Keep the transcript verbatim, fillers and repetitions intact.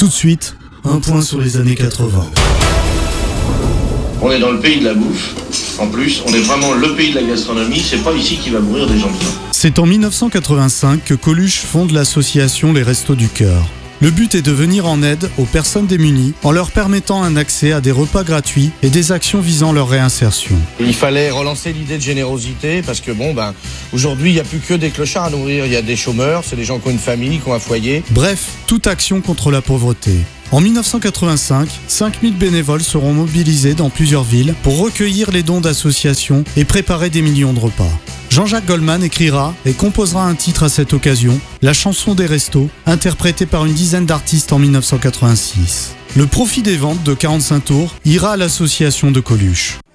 Tout de suite, un point sur les années quatre-vingts. On est dans le pays de la bouffe. En plus, on est vraiment le pays de la gastronomie. C'est pas ici qu'il va mourir des gens de faim. C'est en dix-neuf cent quatre-vingt-cinq que Coluche fonde l'association Les Restos du Cœur. Le but est de venir en aide aux personnes démunies en leur permettant un accès à des repas gratuits et des actions visant leur réinsertion. Il fallait relancer l'idée de générosité parce que bon ben aujourd'hui il n'y a plus que des clochards à nourrir, il y a des chômeurs, c'est des gens qui ont une famille, qui ont un foyer. Bref, toute action contre la pauvreté. En dix-neuf cent quatre-vingt-cinq, cinq mille bénévoles seront mobilisés dans plusieurs villes pour recueillir les dons d'associations et préparer des millions de repas. Jean-Jacques Goldman écrira et composera un titre à cette occasion, La chanson des restos, interprétée par une dizaine d'artistes en dix-neuf cent quatre-vingt-six. Le profit des ventes de quarante-cinq tours ira à l'association de Coluche.